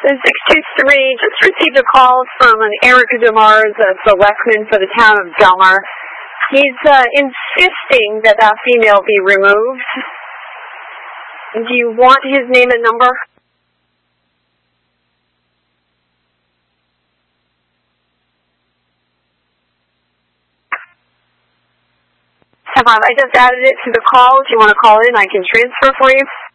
623, just received a call from an Eric Demars, a selectman for the town of Delmar. He's insisting that that female be removed. Do you want his name and number? I just added it to the call. If you want to call in, I can transfer for you.